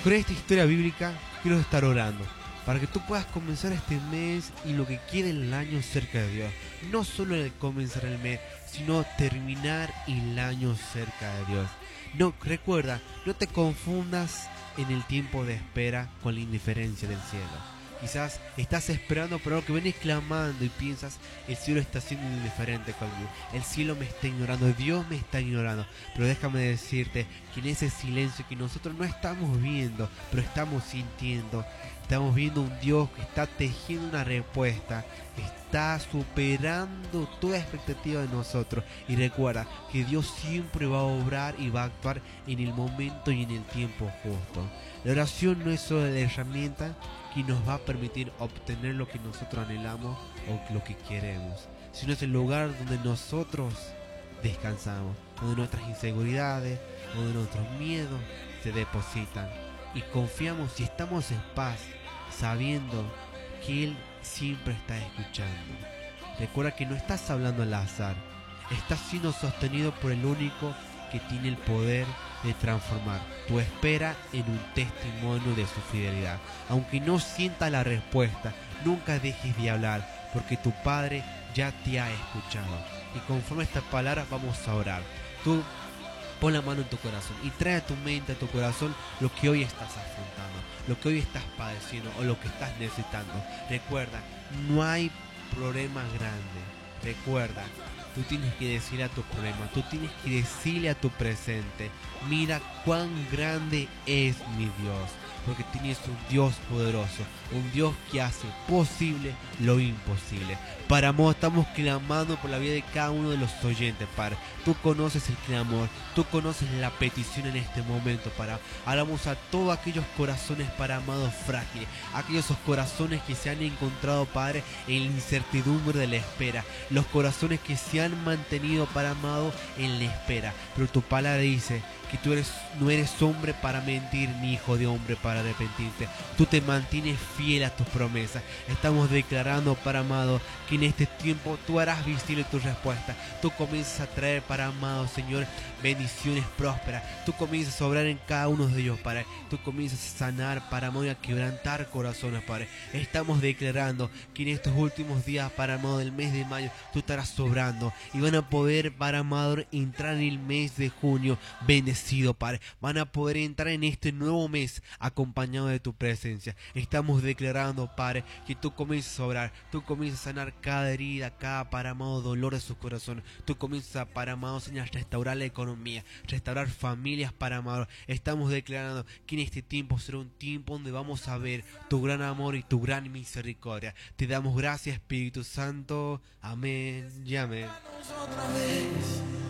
Con esta historia bíblica quiero estar orando para que tú puedas comenzar este mes y lo que quede el año cerca de Dios. No solo el comenzar el mes, sino terminar el año cerca de Dios. No, recuerda, no te confundas en el tiempo de espera con la indiferencia del cielo. Quizás estás esperando por algo que vienes clamando y piensas, el cielo está siendo indiferente conmigo, el cielo me está ignorando, Dios me está ignorando. Pero déjame decirte que en ese silencio que nosotros no estamos viendo, pero estamos sintiendo, estamos viendo un Dios que está tejiendo una respuesta, está superando toda expectativa de nosotros. Y recuerda que Dios siempre va a obrar y va a actuar en el momento y en el tiempo justo. La oración no es solo la herramienta que nos va a permitir obtener lo que nosotros anhelamos o lo que queremos, sino es el lugar donde nosotros descansamos, donde nuestras inseguridades, donde nuestros miedos se depositan y confiamos y estamos en paz, sabiendo que Él siempre está escuchando. Recuerda que no estás hablando al azar, estás siendo sostenido por el único que tiene el poder de transformar tu espera en un testimonio de su fidelidad. Aunque no sientas la respuesta, nunca dejes de hablar, porque tu Padre ya te ha escuchado. Y conforme a estas palabras vamos a orar. Tú pon la mano en tu corazón y trae a tu mente, a tu corazón, lo que hoy estás afrontando, lo que hoy estás padeciendo o lo que estás necesitando. Recuerda, no hay problema grande. Recuerda, tú tienes que decirle a tu problema, tú tienes que decirle a tu presente, mira cuán grande es mi Dios, porque tienes un Dios poderoso, un Dios que hace posible lo imposible. Para amor, estamos clamando por la vida de cada uno de los oyentes, Padre. Tú conoces el clamor, tú conoces la petición en este momento, para hablamos a todos aquellos corazones, para amados frágiles, aquellos corazones que se han encontrado, Padre, en la incertidumbre de la espera, los corazones que se han mantenido, para amado, en la espera. Pero tu palabra dice que tú no eres hombre para mentir, ni hijo de hombre para arrepentirte. Tú te mantienes fiel a tus promesas. Estamos declarando, para amado, que en este tiempo tú harás visible tu respuesta. Tú comienzas a traer, para amado Señor, bendiciones prósperas. Tú comienzas a obrar en cada uno de ellos, Padre. Tú comienzas a sanar, para amado, y a quebrantar corazones, Padre. Estamos declarando que en estos últimos días, para amado, del mes de mayo, tú estarás sobrando y van a poder, para amado, entrar en el mes de junio bendecido, Padre. Van a poder entrar en este nuevo mes acompañado de tu presencia. Estamos declarando, Padre, que tú comienzas a obrar, tú comienzas a sanar cada herida, cada, para amado, dolor de su corazón. Tú comienzas, para amado Señor, a restaurar la economía, restaurar familias, para amado. Estamos declarando que en este tiempo será un tiempo donde vamos a ver tu gran amor y tu gran misericordia. Te damos gracias, Espíritu Santo. Amén y amén.